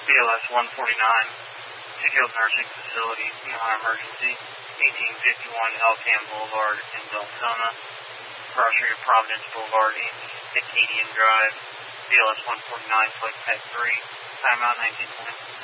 BLS 149, Skilled Nursing Facility, emergency, 1851 Elkham Boulevard in Deltona, cross street of Providence Boulevard in Acadian Drive, BLS 149, Flight Tech 3, timeout 1920.